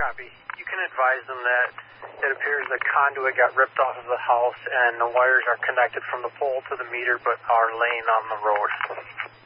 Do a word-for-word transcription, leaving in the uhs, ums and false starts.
Copy. You can advise them that it appears the conduit got ripped off of the house and the wires are connected from the pole to the meter but are laying on the road.